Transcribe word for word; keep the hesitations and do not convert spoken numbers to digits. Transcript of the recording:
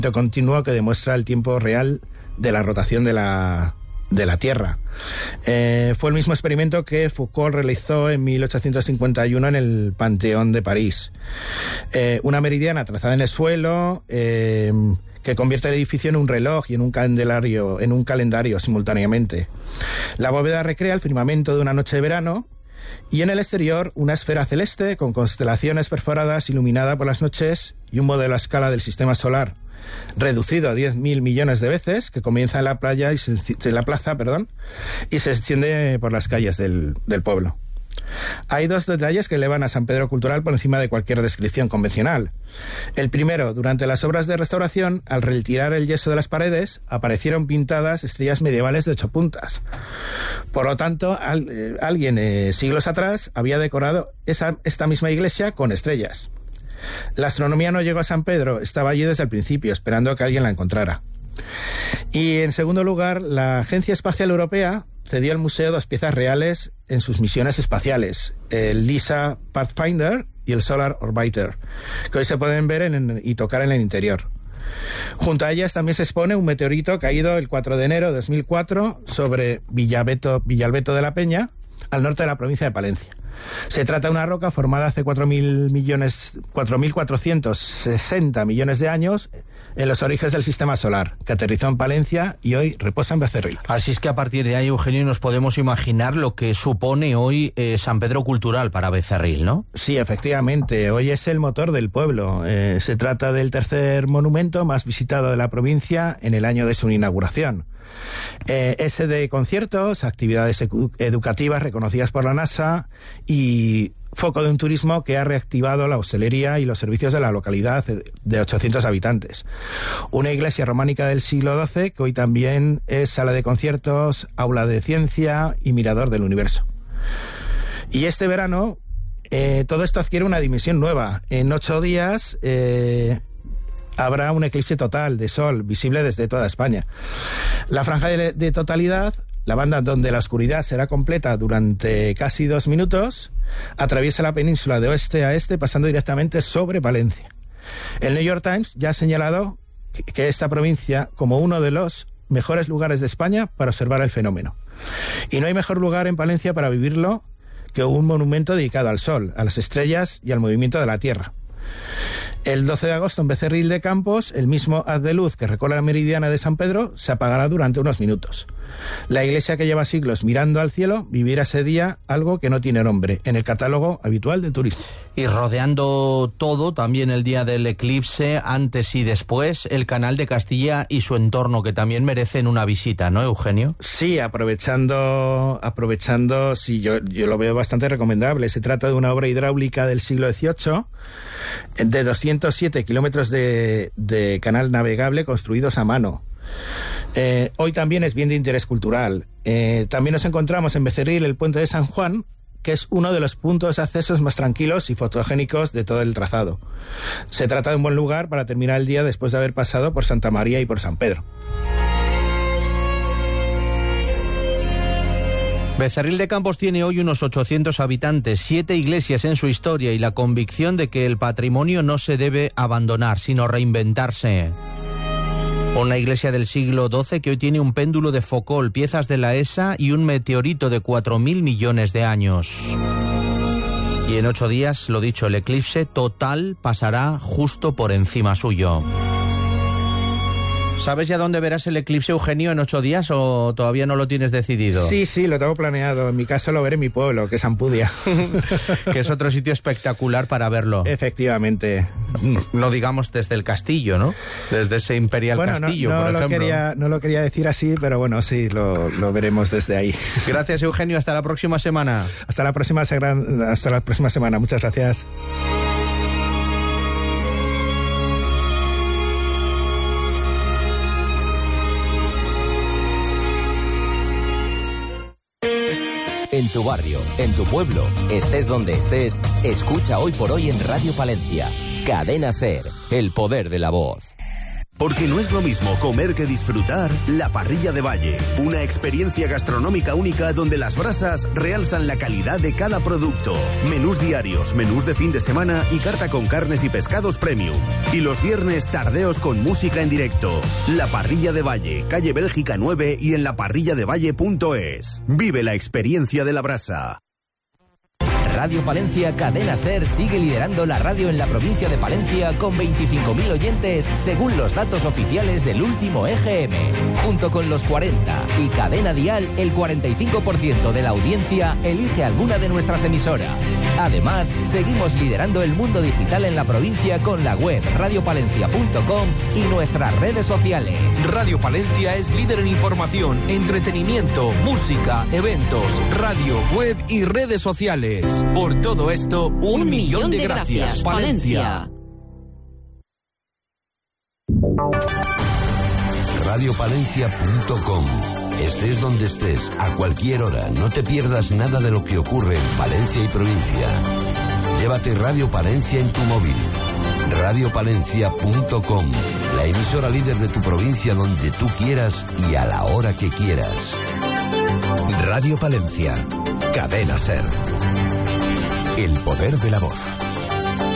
continuo que demuestra el tiempo real de la rotación de la, de la Tierra. Eh, fue el mismo experimento que Foucault realizó en mil ochocientos cincuenta y uno en el Panteón de París. Eh, una meridiana trazada en el suelo eh, que convierte el edificio en un reloj y en un calendario, en un calendario simultáneamente. La bóveda recrea el firmamento de una noche de verano, y en el exterior una esfera celeste con constelaciones perforadas iluminada por las noches y un modelo a escala del sistema solar reducido a diez mil millones de veces, que comienza en la playa y se, en la plaza, perdón, y se extiende por las calles del, del pueblo. Hay dos detalles que elevan a San Pedro Cultural por encima de cualquier descripción convencional. El primero, durante las obras de restauración, al retirar el yeso de las paredes, aparecieron pintadas estrellas medievales de ocho puntas. Por lo tanto, al, eh, alguien eh, siglos atrás había decorado esa, esta misma iglesia con estrellas. La astronomía no llegó a San Pedro, estaba allí desde el principio, esperando a que alguien la encontrara. Y en segundo lugar, la Agencia Espacial Europea cedió al museo dos piezas reales en sus misiones espaciales, el LISA Pathfinder y el Solar Orbiter, que hoy se pueden ver en, y tocar en el interior. Junto a ellas también se expone un meteorito caído el cuatro de enero de dos mil cuatro sobre Villalbeto, Villalbeto de la Peña, al norte de la provincia de Palencia. Se trata de una roca formada hace cuatro mil millones, cuatro mil cuatrocientos sesenta millones de años en los orígenes del sistema solar, que aterrizó en Palencia y hoy reposa en Becerril. Así es que a partir de ahí, Eugenio, nos podemos imaginar lo que supone hoy eh, San Pedro Cultural para Becerril, ¿no? Sí, efectivamente. Hoy es el motor del pueblo. Eh, se trata del tercer monumento más visitado de la provincia en el año de su inauguración. Eh, es de conciertos, actividades edu- educativas reconocidas por la NASA y foco de un turismo que ha reactivado la hostelería y los servicios de la localidad de ochocientos habitantes. Una iglesia románica del siglo doce que hoy también es sala de conciertos, aula de ciencia y mirador del universo. Y este verano eh, todo esto adquiere una dimensión nueva. En ocho días... Eh, habrá un eclipse total de sol visible desde toda España. La franja de, de totalidad, la banda donde la oscuridad será completa durante casi dos minutos, atraviesa la península de oeste a este pasando directamente sobre Palencia. El New York Times ya ha señalado que, que esta provincia como uno de los mejores lugares de España para observar el fenómeno. Y no hay mejor lugar en Palencia para vivirlo que un monumento dedicado al sol, a las estrellas y al movimiento de la Tierra. El doce de agosto en Becerril de Campos, el mismo haz de luz que recorre la meridiana de San Pedro se apagará durante unos minutos. La iglesia que lleva siglos mirando al cielo vivirá ese día algo que no tiene nombre en el catálogo habitual de turismo. Y rodeando todo, también el día del eclipse, antes y después, el Canal de Castilla y su entorno, que también merecen una visita, ¿no, Eugenio? Sí, aprovechando, aprovechando, sí, yo, yo lo veo bastante recomendable. Se trata de una obra hidráulica del siglo dieciocho, de doscientos siete kilómetros de, de canal navegable construidos a mano. Eh, hoy también es bien de interés cultural. Eh, también nos encontramos en Becerril el Puente de San Juan, que es uno de los puntos de accesos más tranquilos y fotogénicos de todo el trazado. Se trata de un buen lugar para terminar el día después de haber pasado por Santa María y por San Pedro. Becerril de Campos tiene hoy unos ochocientos habitantes, siete iglesias en su historia y la convicción de que el patrimonio no se debe abandonar, sino reinventarse. Una iglesia del siglo doce que hoy tiene un péndulo de Foucault, piezas de la E S A y un meteorito de cuatro mil millones de años. Y en ocho días, lo dicho, el eclipse total pasará justo por encima suyo. ¿Sabes ya dónde verás el eclipse, Eugenio, en ocho días o todavía no lo tienes decidido? Sí, sí, lo tengo planeado. En mi caso lo veré en mi pueblo, que es Ampudia. Que es otro sitio espectacular para verlo. Efectivamente. No digamos desde el castillo, ¿no? Desde ese Imperial bueno, Castillo, no, no por lo ejemplo. Quería, no lo quería decir así, pero bueno, sí, lo, lo veremos desde ahí. Gracias, Eugenio. Hasta la próxima semana. Hasta la próxima, hasta la próxima semana. Muchas gracias. En tu barrio, en tu pueblo, estés donde estés, escucha Hoy por Hoy en Radio Palencia. Cadena SER, el poder de la voz. Porque no es lo mismo comer que disfrutar. La Parrilla de Valle, una experiencia gastronómica única donde las brasas realzan la calidad de cada producto. Menús diarios, menús de fin de semana y carta con carnes y pescados premium. Y los viernes tardeos con música en directo. La Parrilla de Valle, calle Bélgica nueve y en laparrilladevalle punto es. Vive la experiencia de la brasa. Radio Palencia Cadena SER sigue liderando la radio en la provincia de Palencia con veinticinco mil oyentes según los datos oficiales del último E G M. Junto con los cuarenta y Cadena Dial, el cuarenta y cinco por ciento de la audiencia elige alguna de nuestras emisoras. Además, seguimos liderando el mundo digital en la provincia con la web radio palencia punto com y nuestras redes sociales. Radio Palencia es líder en información, entretenimiento, música, eventos, radio, web y redes sociales. Por todo esto, un, un millón, millón de, de gracias, gracias Palencia. radio palencia punto com. Estés donde estés, a cualquier hora, no te pierdas nada de lo que ocurre en Palencia y provincia. Llévate Radio Palencia en tu móvil. radio palencia punto com, la emisora líder de tu provincia donde tú quieras y a la hora que quieras. Radio Palencia, Cadena SER. El poder de la voz.